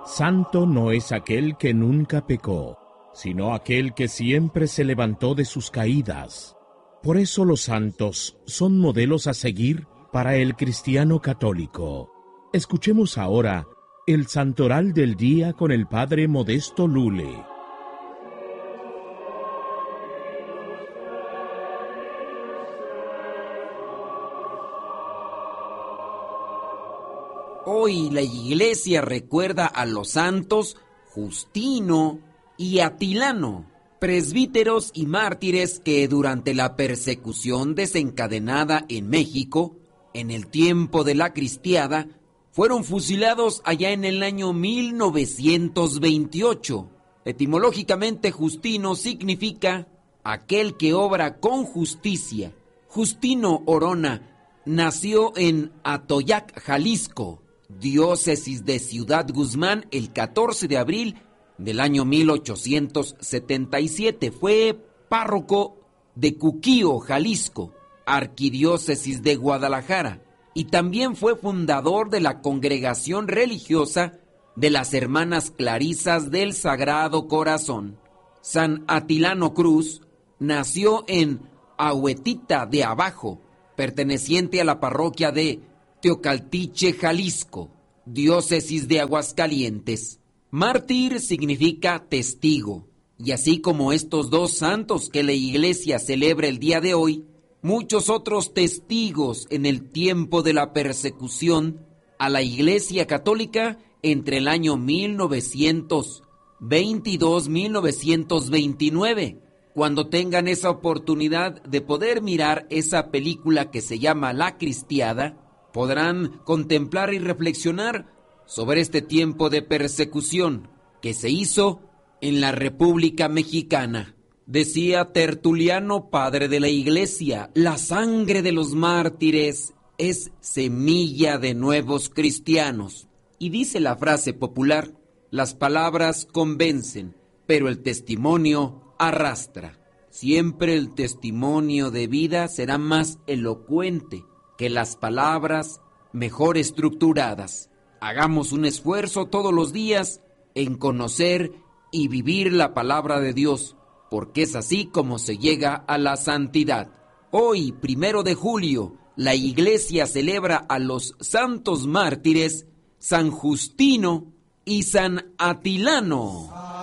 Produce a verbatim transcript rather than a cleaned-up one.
Santo no es aquel que nunca pecó, sino aquel que siempre se levantó de sus caídas. Por eso los santos son modelos a seguir para el cristiano católico. Escuchemos ahora el santoral del día con el Padre Modesto Lule. Hoy la Iglesia recuerda a los santos Justino y Atilano, presbíteros y mártires que durante la persecución desencadenada en México, en el tiempo de la Cristiada, fueron fusilados allá en el año mil novecientos veintiocho. Etimológicamente, Justino significa aquel que obra con justicia. Justino Orona nació en Atoyac, Jalisco, diócesis de Ciudad Guzmán, el catorce de abril del año mil ochocientos setenta y siete. Fue párroco de Cuquío, Jalisco, arquidiócesis de Guadalajara, y también fue fundador de la congregación religiosa de las Hermanas Clarisas del Sagrado Corazón. San Atilano Cruz nació en Ahuetita de Abajo, perteneciente a la parroquia de Teocaltiche, Jalisco, diócesis de Aguascalientes. Mártir significa testigo, y así como estos dos santos que la Iglesia celebra el día de hoy, muchos otros testigos en el tiempo de la persecución a la Iglesia Católica entre el año mil novecientos veintidós a mil novecientos veintinueve. Cuando tengan esa oportunidad de poder mirar esa película que se llama La Cristiada, podrán contemplar y reflexionar sobre este tiempo de persecución que se hizo en la República Mexicana. Decía Tertuliano, padre de la Iglesia, la sangre de los mártires es semilla de nuevos cristianos. Y dice la frase popular, las palabras convencen, pero el testimonio arrastra. Siempre el testimonio de vida será más elocuente que las palabras mejor estructuradas. Hagamos un esfuerzo todos los días en conocer y vivir la palabra de Dios, porque es así como se llega a la santidad. Hoy, primero de julio, la Iglesia celebra a los santos mártires San Justino y San Atilano.